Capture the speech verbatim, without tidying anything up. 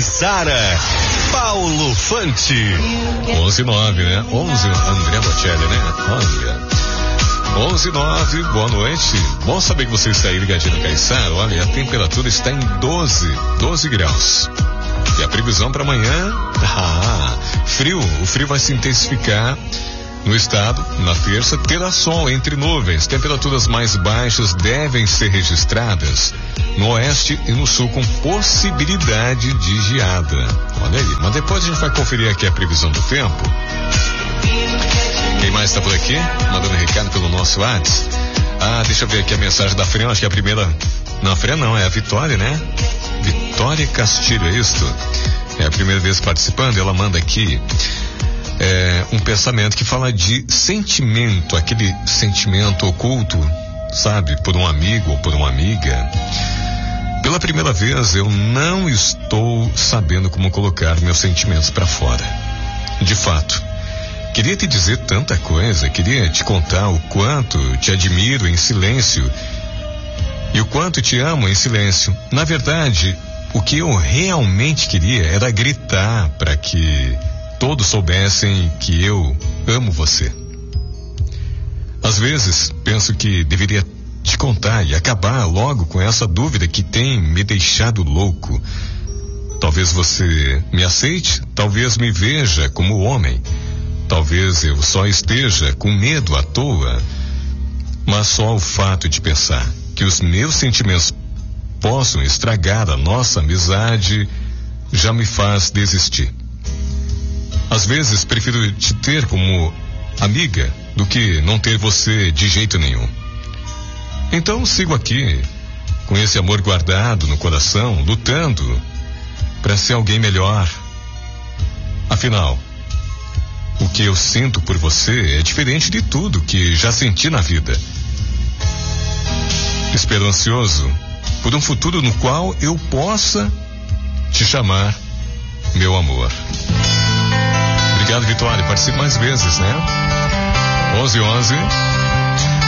Sara, Paulo Fante. onze e nove, né? onze, André Bocelli, né? Olha. onze e nove, boa noite. Bom saber que você está aí ligadinho no Caiçara. Olha, a temperatura está em doze, doze graus. E a previsão para amanhã, ah, frio. O frio vai se intensificar no estado. Na terça, terá sol entre nuvens. Temperaturas mais baixas devem ser registradas no oeste e no sul, com possibilidade de geada. Olha aí, mas depois a gente vai conferir aqui a previsão do tempo. Quem mais está por aqui? Mandando recado pelo nosso WhatsApp. Ah, deixa eu ver aqui a mensagem da Fran. Acho que é a primeira. Não, a Fran não, é a Vitória, né? Vitória Castilho, é isso? É a primeira vez participando. Ela manda aqui é, um pensamento que fala de sentimento, aquele sentimento oculto, sabe? Por um amigo ou por uma amiga. Pela primeira vez, eu não estou sabendo como colocar meus sentimentos para fora. De fato, queria te dizer tanta coisa, queria te contar o quanto te admiro em silêncio e o quanto te amo em silêncio. Na verdade, o que eu realmente queria era gritar para que todos soubessem que eu amo você. Às vezes, penso que deveria te contar e acabar logo com essa dúvida que tem me deixado louco. Talvez você me aceite, talvez me veja como homem, talvez eu só esteja com medo à toa, mas só o fato de pensar que os meus sentimentos possam estragar a nossa amizade já me faz desistir. Às vezes prefiro te ter como amiga do que não ter você de jeito nenhum. Então sigo aqui, com esse amor guardado no coração, lutando para ser alguém melhor. Afinal, o que eu sinto por você é diferente de tudo que já senti na vida. Espero ansioso por um futuro no qual eu possa te chamar meu amor. Obrigado, Vitória. Participe mais vezes, né? onze onze